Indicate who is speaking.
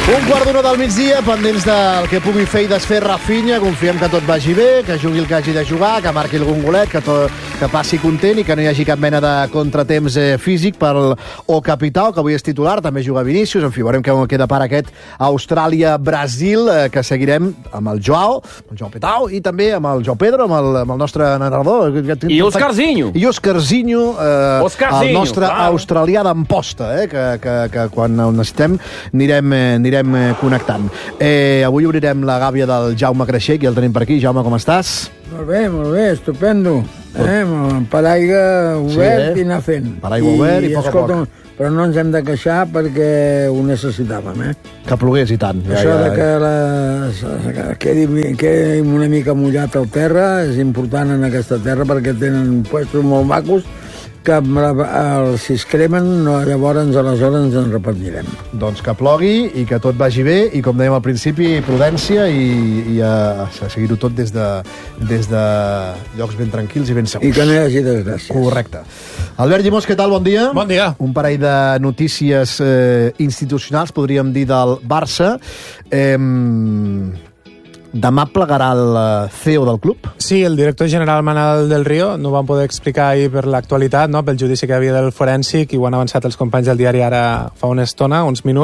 Speaker 1: 1:15 del migdia, pendents del que pugui fer i desfer Rafinha. Confiem que tot vagi bé, que jugui el que hagi de jugar, que marqui algun golet, que passi content i que no hi hagi cap mena de contratemps físic pel O Capitao, que avui és titular. També juga Vinícius. En fi, veurem què queda per aquest Austràlia-Brasil, que seguirem amb el Joao Petau, i també amb el Joao Pedro, amb el nostre narrador.
Speaker 2: I Oscarzinho.
Speaker 1: I Oscarzinho, el nostre australià d'emposta, que quan el necessitem anirem connectant. Avui obrirem la gàbia del Jaume Creixell, que el tenim per aquí. Jaume, com estàs?
Speaker 3: Molt bé, estupendo. Amb paraigua obert i anar fent.
Speaker 1: Paraigua obert i poc a poc.
Speaker 3: Però no ens hem de queixar perquè ho necessitàvem,
Speaker 1: Que plogués i tant.
Speaker 3: Això de que quedi una mica mullat al terra és important en aquesta terra perquè tenen puestos molt macos que si es cremen, llavors aleshores ens en repartirem.
Speaker 1: Doncs que plogui i que tot vagi bé i, com dèiem al principi, prudència i a seguir-ho tot des de llocs ben tranquils i ben segurs.
Speaker 3: I que no hi hagi desgràcies.
Speaker 1: Correcte. Albert Llimós, què tal? Bon dia.
Speaker 4: Bon dia.
Speaker 1: Un parell de notícies institucionals, podríem dir, del Barça. Demà plegarà el CEO del club?
Speaker 4: Sí, el director general Manel del Río no ho van poder explicar ahir per l'actualitat, pel judici que hi havia del forènsic, i ho han avançat els companys del diari ara fa una estona, uns minuts.